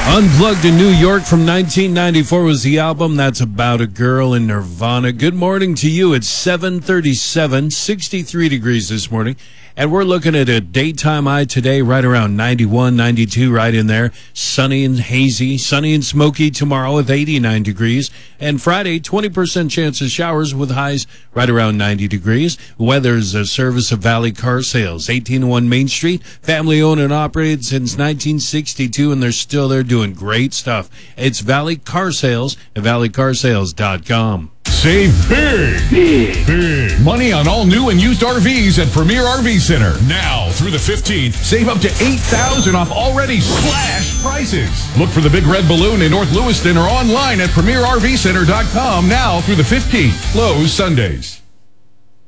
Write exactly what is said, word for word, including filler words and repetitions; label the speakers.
Speaker 1: Unplugged in New York from nineteen ninety-four was the album. That's about a girl in Nirvana. Good morning to you. It's seven thirty-seven, sixty-three degrees this morning. And we're looking at a daytime high today right around ninety-one, ninety-two, right in there. Sunny and hazy, sunny and smoky tomorrow with eighty-nine degrees. And Friday, twenty percent chance of showers with highs right around ninety degrees. Weather's a service of Valley Car Sales, eighteen oh one Main Street. Family owned and operated since nineteen sixty-two, and they're still there doing great stuff. It's Valley Car Sales at valley car sales dot com.
Speaker 2: Save big, big, big money on all new and used R Vs at Premier R V Center. Now through the fifteenth, save up to eight thousand dollars off already slash prices. Look for the big red balloon in North Lewiston or online at premier r v center dot com now through the fifteenth. Closed Sundays.